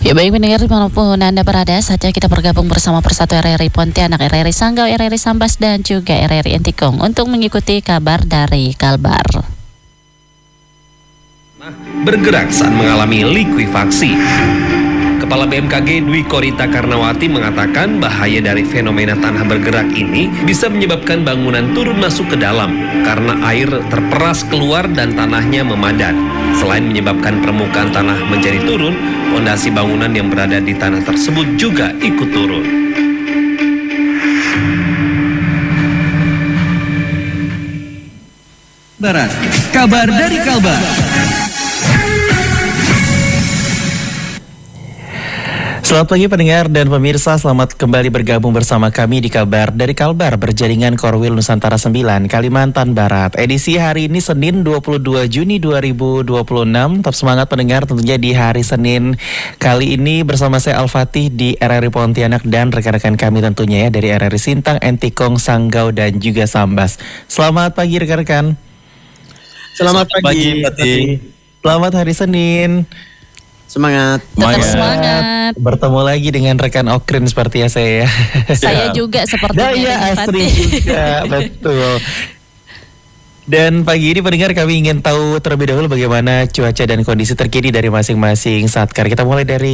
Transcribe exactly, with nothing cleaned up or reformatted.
Ya baik pendengar dimanapun Anda berada, saatnya kita bergabung bersama Persatu R R I Pontianak, R R I Sanggau, R R I Sambas, dan juga R R I Entikong untuk mengikuti kabar dari Kalbar. Nah, bergerak saat mengalami likuifaksi. Kepala B M K G Dwi Korita Karnawati mengatakan bahaya dari fenomena tanah bergerak ini bisa menyebabkan bangunan turun masuk ke dalam karena air terperas keluar dan tanahnya memadat. Selain menyebabkan permukaan tanah menjadi turun, fondasi bangunan yang berada di tanah tersebut juga ikut turun. Barat, kabar dari Kalbar. Selamat pagi pendengar dan pemirsa, selamat kembali bergabung bersama kami di Kabar dari Kalbar berjaringan Korwil Nusantara sembilan, Kalimantan Barat. Edisi hari ini Senin dua puluh dua Juni dua ribu dua puluh enam. Tetap semangat pendengar tentunya di hari Senin kali ini bersama saya Al-Fatih di R R I Pontianak dan rekan-rekan kami tentunya ya dari R R I Sintang, Entikong, Sanggau dan juga Sambas. Selamat pagi rekan-rekan. Selamat pagi, pagi Selamat hari Senin. Semangat. Tetap semangat. Bertemu lagi dengan rekan Okrin seperti ya saya. Saya juga sepertinya. Daya Asri juga, betul. Dan pagi ini pendengar kami ingin tahu terlebih dahulu bagaimana cuaca dan kondisi terkini dari masing-masing Satkar. Kita mulai dari